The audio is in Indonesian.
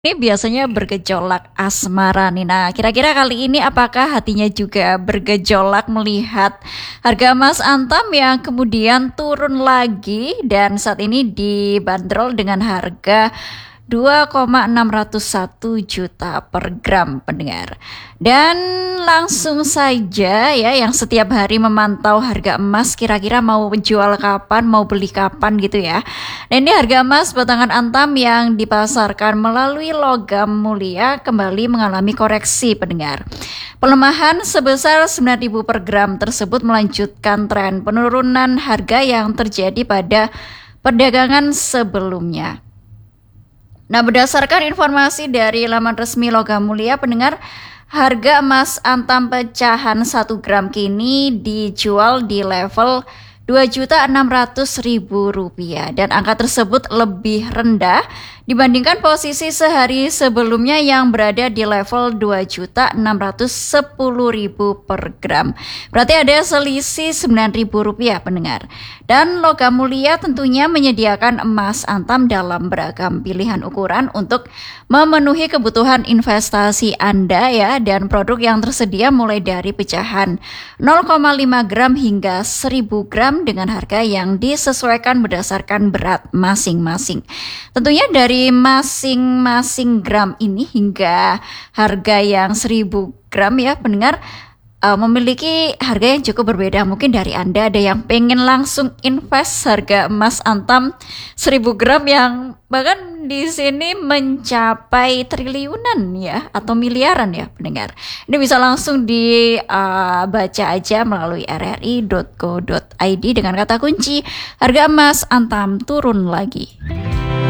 Ini biasanya bergejolak asmara nih. Nah, kira-kira kali ini apakah hatinya juga bergejolak melihat harga emas Antam yang kemudian turun lagi dan saat ini dibanderol dengan harga 2,601 juta per gram pendengar. Dan langsung saja ya yang setiap hari memantau harga emas kira-kira mau jual kapan, mau beli kapan gitu ya. Dan ini harga emas batangan Antam yang dipasarkan melalui logam mulia kembali mengalami koreksi pendengar. Pelemahan sebesar 9.000 per gram tersebut melanjutkan tren penurunan harga yang terjadi pada perdagangan sebelumnya. Nah, berdasarkan informasi dari laman resmi Logam Mulia, pendengar, harga emas Antam pecahan 1 gram kini dijual di level Rp2.600.000 dan angka tersebut lebih rendah dibandingkan posisi sehari sebelumnya yang berada di level Rp2.610.000 per gram. Berarti ada selisih Rp9.000 pendengar. Dan Logam Mulia tentunya menyediakan emas Antam dalam beragam pilihan ukuran untuk memenuhi kebutuhan investasi Anda ya, dan produk yang tersedia mulai dari pecahan 0,5 gram hingga 1000 gram dengan harga yang disesuaikan berdasarkan berat masing-masing. Tentunya dari masing-masing gram ini hingga harga yang 1000 gram ya pendengar memiliki harga yang cukup berbeda. Mungkin dari Anda ada yang pengen langsung invest harga emas Antam 1000 gram yang bahkan di sini mencapai triliunan ya atau miliaran ya pendengar. Ini bisa langsung dibaca aja melalui rri.co.id dengan kata kunci harga emas Antam turun lagi.